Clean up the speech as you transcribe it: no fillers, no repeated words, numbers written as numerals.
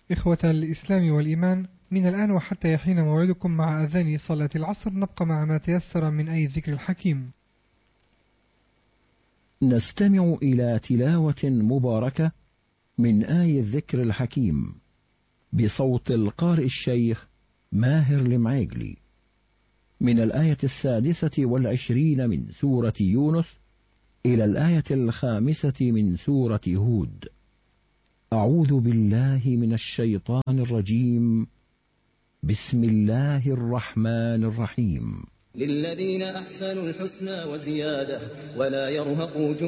إخوة الإسلام والإيمان، من الآن وحتى يحين موعدكم مع أذان صلاة العصر نبقى مع ما تيسر من آي الذكر الحكيم. نستمع إلى تلاوة مباركة من آي الذكر الحكيم بصوت القارئ الشيخ ماهر المعيقلي من الآية 26 من سورة يونس إلى الآية 5 من سورة هود. أعوذ بالله من الشيطان الرجيم. بسم الله الرحمن الرحيم. للذين أحسنوا الحسنى وزيادة ولا يرهق